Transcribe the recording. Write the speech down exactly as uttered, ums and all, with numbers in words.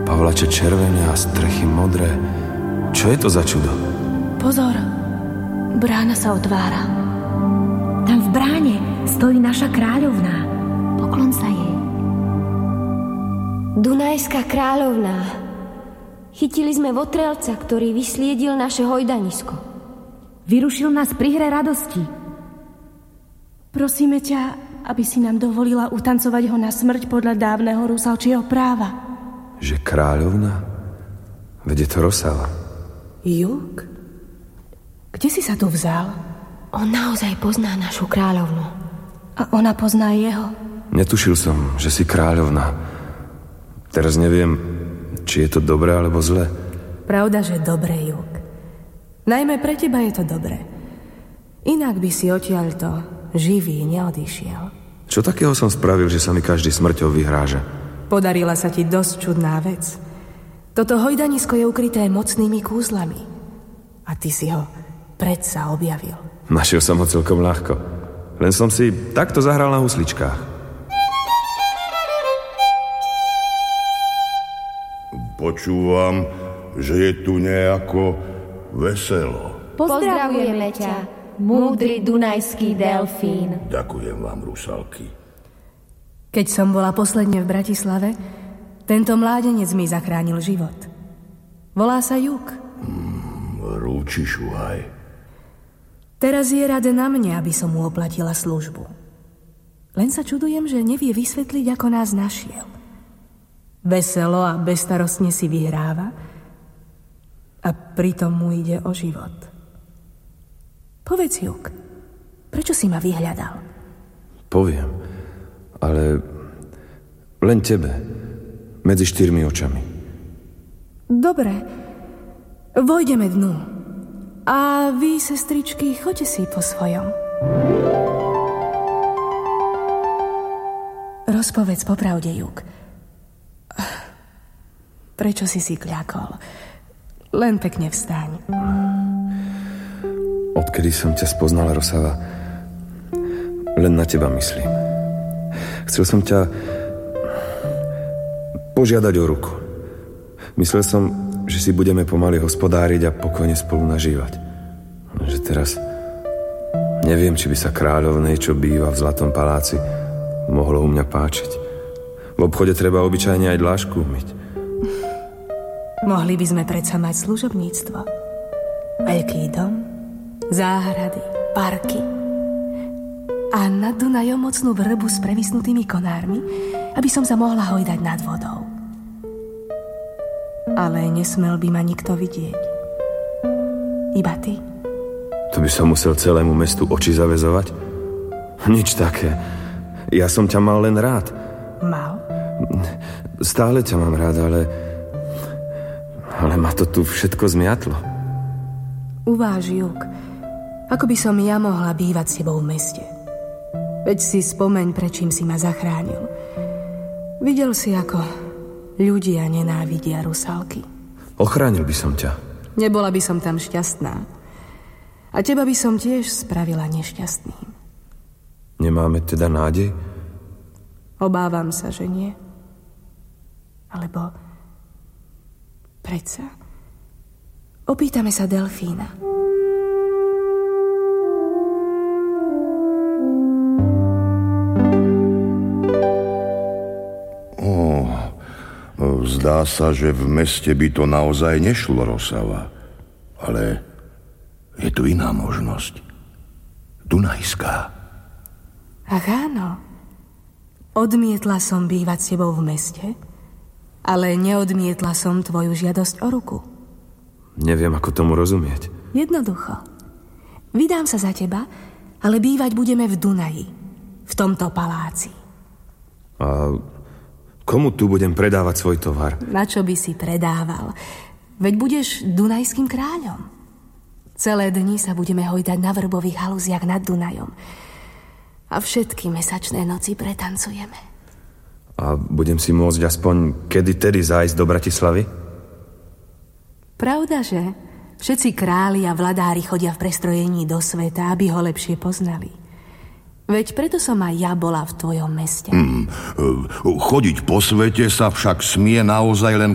Pavlače červené a strechy modré. Čo je to za čudo? Pozor, brána sa otvára. Tam v bráne stojí naša kráľovná. Poklon sa jej. Dunajská kráľovná, chytili sme votrelca, ktorý vysliedil naše hojdanisko. Vyrušil nás pri hre radosti. Prosíme ťa, aby si nám dovolila utancovať ho na smrť podľa dávneho rusalčieho práva. Že kráľovná? Veď je to Rosava. Juk? Kde si sa tu vzal? On naozaj pozná našu kráľovnu. A ona pozná jeho. Netušil som, že si kráľovná. Teraz neviem, či je to dobré alebo zlé. Pravda, že dobré, Juk. Najmä pre teba je to dobré. Inak by si odtiaľto živý neodišiel. Čo takého som spravil, že sa mi každý smrťou vyhráža? Podarila sa ti dosť čudná vec. Toto hojdanisko je ukryté mocnými kúzlami. A ty si ho predsa objavil. Našiel som ho celkom ľahko. Len som si takto zahral na husličkách. Počúvam, že je tu nejako veselo. Pozdravujeme ťa, múdry dunajský delfín. Ďakujem vám, rusalky. Keď som bola posledne v Bratislave, tento mládenec mi zachránil život. Volá sa Juk. Mm, rúči šuhaj. Teraz je rade na mne, aby som mu oplatila službu. Len sa čudujem, že nevie vysvetliť, ako nás našiel. Veselo a bezstarostne si vyhráva a pritom mu ide o život. Povedz, Juk, prečo si ma vyhľadal? Poviem, ale len tebe, medzi štyrmi očami. Dobre, vojdeme dnu. A vy, sestričky, choďte si po svojom. Rozpovedz popravde, Juk. Prečo si si kľakol? Len pekne vstaň. Odkedy som ťa spoznala, Rosava, len na teba myslím. Chcel som ťa požiadať o ruku. Myslel som, že si budeme pomaly hospodáriť a pokojne spolu nažívať. Že teraz neviem, či by sa kráľovnej, čo býva v Zlatom paláci, mohlo u mňa páčiť. V obchode treba obyčajne aj dlášku umyť. Mohli by sme predsa mať služobníctvo. Veľký dom, záhrady, parky. A nad Dunajom mocnú vrbu s previsnutými konármi, aby som sa mohla hojdať nad vodou. Ale nesmel by ma nikto vidieť. Iba ty. To by som musel celému mestu oči zaväzovať? Nič také. Ja som ťa mal len rád. Mal? Stále ťa mám rád, ale... Ale ma to tu všetko zmiatlo. Uváž, Juk, ako by som ja mohla bývať s tebou v meste. Veď si spomeň, prečím si ma zachránil. Videl si, ako ľudia nenávidia rusalky. Ochránil by som ťa. Nebola by som tam šťastná. A teba by som tiež spravila nešťastným. Nemáme teda nádej? Obávam sa, že nie. Alebo... Predsa. Opýtame sa delfína. Oh, zdá sa, že v meste by to naozaj nešlo, Rosava. Ale je tu iná možnosť. Dunajská. Ach áno. Odmietla som bývať s tebou v meste, ale neodmietla som tvoju žiadosť o ruku. Neviem, ako tomu rozumieť. Jednoducho. Vydám sa za teba, ale bývať budeme v Dunaji, v tomto paláci. A komu tu budem predávať svoj tovar? Na čo by si predával? Veď budeš dunajským kráľom. Celé dni sa budeme hojdať na vrbových halúziach nad Dunajom. A všetky mesačné noci pretancujeme. A budem si môcť aspoň kedy-tedy zájsť do Bratislavy? Pravda, že? Všetci králi a vladári chodia v prestrojení do sveta, aby ho lepšie poznali. Veď preto som aj ja bola v tvojom meste. Mm, chodiť po svete sa však smie naozaj len